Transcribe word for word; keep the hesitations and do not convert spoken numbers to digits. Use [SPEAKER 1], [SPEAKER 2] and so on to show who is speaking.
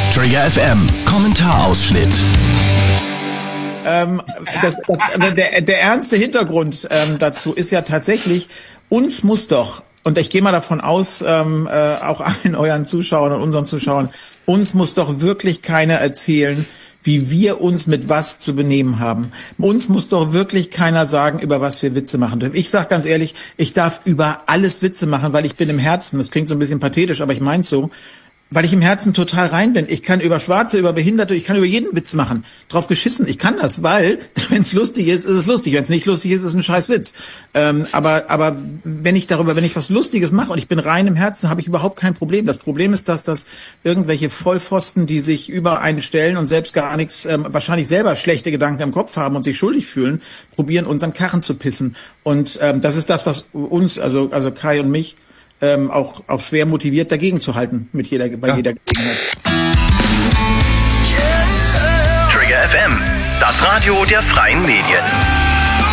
[SPEAKER 1] Trigger F M, Kommentarausschnitt.
[SPEAKER 2] Ähm, das, das, der, der ernste Hintergrund ähm, dazu ist ja tatsächlich, uns muss doch, und ich gehe mal davon aus, ähm, äh, auch allen euren Zuschauern und unseren Zuschauern, uns muss doch wirklich keiner erzählen, wie wir uns mit was zu benehmen haben. Uns muss doch wirklich keiner sagen, über was wir Witze machen dürfen. Ich sag ganz ehrlich, ich darf über alles Witze machen, weil ich bin im Herzen, das klingt so ein bisschen pathetisch, aber ich mein's so, weil ich im Herzen total rein bin. Ich kann über Schwarze, über Behinderte, ich kann über jeden Witz machen. Drauf geschissen, ich kann das, weil, wenn es lustig ist, ist es lustig. Wenn es nicht lustig ist, ist es ein scheiß Witz. Ähm, aber aber wenn ich darüber, wenn ich was Lustiges mache und ich bin rein im Herzen, habe ich überhaupt kein Problem. Das Problem ist, dass das irgendwelche Vollpfosten, die sich über einen stellen und selbst gar nichts, ähm, wahrscheinlich selber schlechte Gedanken im Kopf haben und sich schuldig fühlen, probieren, unseren Karren zu pissen. Und ähm, das ist das, was uns, also also Kai und mich, Ähm, auch auch schwer motiviert, dagegen zu halten mit jeder bei ja. jeder Gelegenheit.
[SPEAKER 1] Trigger F M, das Radio der freien Medien.